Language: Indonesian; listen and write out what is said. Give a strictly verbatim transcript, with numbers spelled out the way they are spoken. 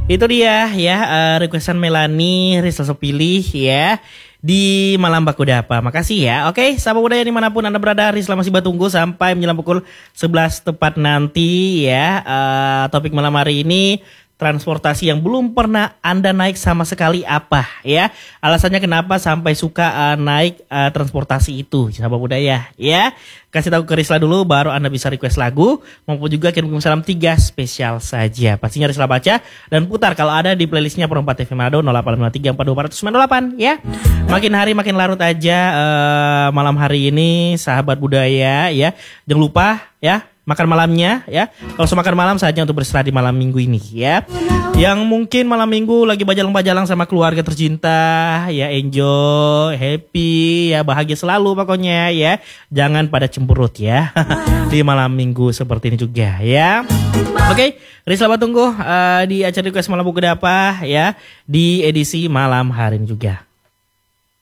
Itu dia ya uh, requestan Melani Rizal Sepilih ya di Malam Baku Dapa. Makasih ya. Oke, sahabat budaya dimanapun Anda berada, Rizal masih batunggu sampai menjelang pukul sebelas tepat nanti ya. Uh, topik malam hari ini transportasi yang belum pernah Anda naik sama sekali apa ya. Alasannya kenapa sampai suka uh, naik uh, transportasi itu, sahabat budaya ya. Kasih tahu ke Rizla dulu baru Anda bisa request lagu maupun juga kirim salam tiga spesial saja. Pastinya Rizla baca dan putar kalau ada di playlistnya Pro empat T V Manado nol delapan lima tiga empat dua empat sembilan delapan ya. Makin hari makin larut aja uh, malam hari ini sahabat budaya ya. Jangan lupa ya makan malamnya ya. Kalau mau makan malam saatnya untuk beristirahat di malam minggu ini ya. Yang mungkin malam minggu lagi bajalang-bajalang sama keluarga tercinta ya, enjoy, happy ya, bahagia selalu pokoknya ya. Jangan pada cemberut ya di malam minggu seperti ini juga ya. Oke, Rizal tunggu uh, di acara request Malam Baku Dapa ya di edisi malam hari ini juga.